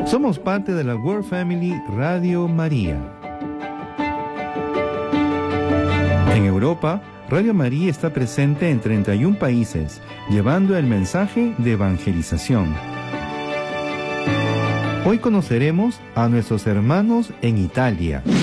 Somos parte de la World Family Radio María. En Europa, Radio María está presente en 31 países, llevando el mensaje de evangelización. Hoy conoceremos a nuestros hermanos en Italia.